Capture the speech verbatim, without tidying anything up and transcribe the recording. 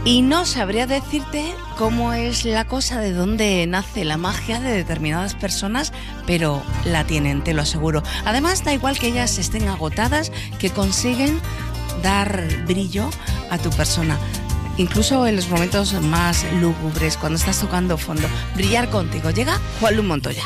Y no sabría decirte cómo es la cosa, de dónde nace la magia de determinadas personas, pero la tienen, te lo aseguro. Además, da igual que ellas estén agotadas, que consiguen dar brillo a tu persona. Incluso en los momentos más lúgubres, cuando estás tocando fondo, brillar contigo. Llega Juanlu Montoya.